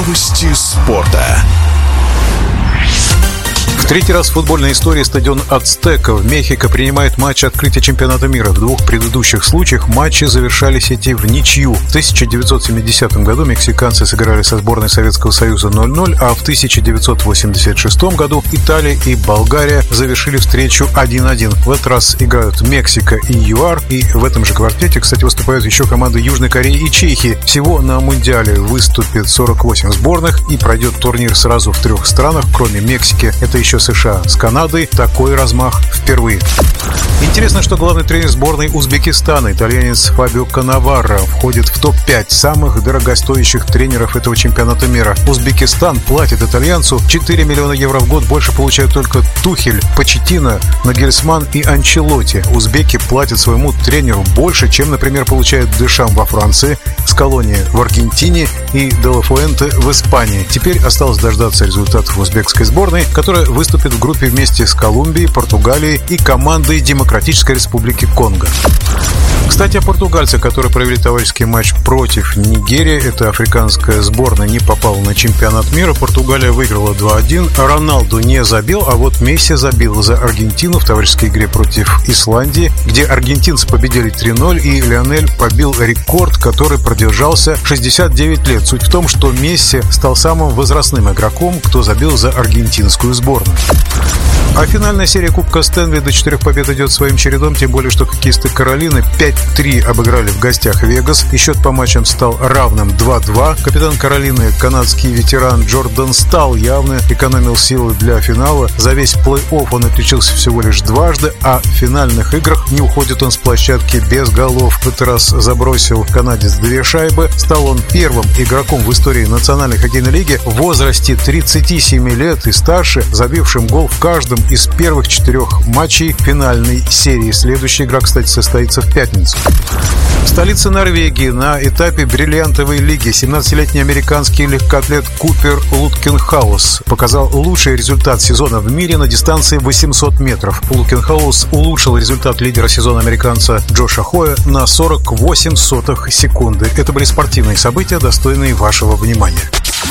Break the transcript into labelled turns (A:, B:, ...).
A: Новости спорта.
B: В третий раз в футбольной истории стадион «Ацтека» в Мехико принимает матч открытия чемпионата мира. В двух предыдущих случаях матчи завершались в ничью. В 1970 году мексиканцы сыграли со сборной Советского Союза 0-0, а в 1986 году Италия и Болгария завершили встречу 1-1. В этот раз играют Мексика и ЮАР, и в этом же квартете, кстати, выступают еще команды Южной Кореи и Чехии. Всего на Мундиале выступит 48 сборных, и пройдет турнир сразу в 3 странах, кроме Мексики. Это еще США с Канадой. Такой размах впервые. Интересно, что главный тренер сборной Узбекистана, итальянец Фабио Канаваро, входит в топ-5 самых дорогостоящих тренеров этого чемпионата мира. Узбекистан платит итальянцу 4 миллиона евро в год, больше получают только Тухель, Почеттино, Нагельсман и Анчелотти. Узбеки платят своему тренеру больше, чем, например, получает Дешам во Франции, Скалони в Аргентине и Де Ла Фуэнте в Испании. Теперь осталось дождаться результатов узбекской сборной, которая выступит в группе вместе с Колумбией, Португалией и командой Демократической Республики Конго. Кстати, о португальцах, которые провели товарищеский матч против Нигерии. Эта африканская сборная не попала на чемпионат мира. Португалия выиграла 2-1. Роналду не забил, а вот Месси забил за Аргентину в товарищеской игре против Исландии, где аргентинцы победили 3-0, и Лионель побил рекорд, который продержался 69 лет. Суть в том, что Месси стал самым возрастным игроком, кто забил за аргентинскую сборную. А финальная серия Кубка Стэнли до 4 побед идет своим чередом, тем более, что хоккеисты Каролины 5-3 обыграли в гостях Вегас, и счет по матчам стал равным 2-2. Капитан Каролины, канадский ветеран Джордан Стал, явно экономил силы для финала. За весь плей-офф он отличился всего лишь дважды, а в финальных играх не уходит он с площадки без голов. В этот раз забросил канадец 2 шайбы. Стал он первым игроком в истории Национальной хоккейной лиги в возрасте 37 лет и старше, забившим гол в каждом из первых 4 матчей финальной серии. Следующая игра, кстати, состоится в пятницу. В столице Норвегии на этапе бриллиантовой лиги 17-летний американский легкоатлет Купер Луткенхаус показал лучший результат сезона в мире на дистанции 800 метров. Луткенхаус улучшил результат лидера сезона американца Джоша Хоя на 48 сотых секунды. Это были спортивные события, достойные вашего внимания.